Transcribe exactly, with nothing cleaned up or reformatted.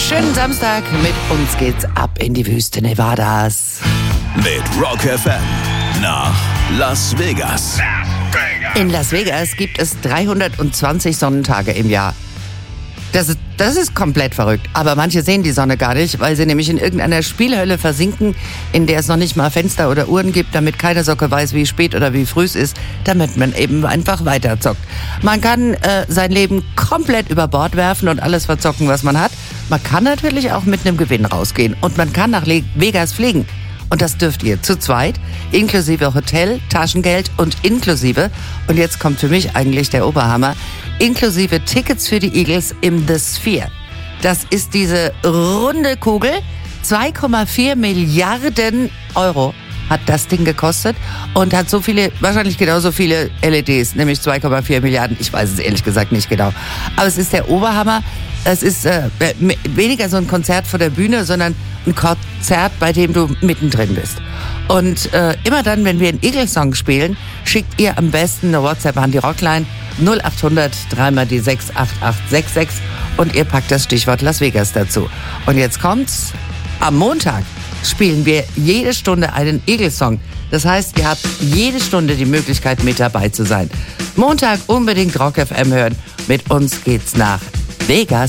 Schönen Samstag, mit uns geht's ab in die Wüste Nevadas. Mit Rock F M nach Las Vegas. In Las Vegas gibt es dreihundertzwanzig Sonnentage im Jahr. Das ist, das ist komplett verrückt. Aber manche sehen die Sonne gar nicht, weil sie nämlich in irgendeiner Spielhölle versinken, in der es noch nicht mal Fenster oder Uhren gibt, damit keine Socke weiß, wie spät oder wie früh es ist, damit man eben einfach weiterzockt. Man kann äh, sein Leben komplett über Bord werfen und alles verzocken, was man hat. Man kann natürlich auch mit einem Gewinn rausgehen und man kann nach Le- Vegas fliegen. Und das dürft ihr zu zweit, inklusive Hotel, Taschengeld und inklusive, und jetzt kommt für mich eigentlich der Oberhammer, inklusive Tickets für die Eagles im The Sphere. Das ist diese runde Kugel, zwei Komma vier Milliarden Euro hat das Ding gekostet und hat so viele, wahrscheinlich genauso viele L E Ds, nämlich zwei Komma vier Milliarden. Ich weiß es ehrlich gesagt nicht genau. Aber es ist der Oberhammer. Es ist äh, weniger so ein Konzert vor der Bühne, sondern ein Konzert, bei dem du mittendrin bist. Und äh, immer dann, wenn wir einen Eagles-Song spielen, schickt ihr am besten eine WhatsApp an die Rockline null acht hundert drei mal die sechs acht acht sechs sechs und ihr packt das Stichwort Las Vegas dazu. Und jetzt kommt's. Am Montag spielen wir jede Stunde einen Eagles-Song. Das heißt, ihr habt jede Stunde die Möglichkeit, mit dabei zu sein. Montag unbedingt Rock F M hören. Mit uns geht's nach Vegas.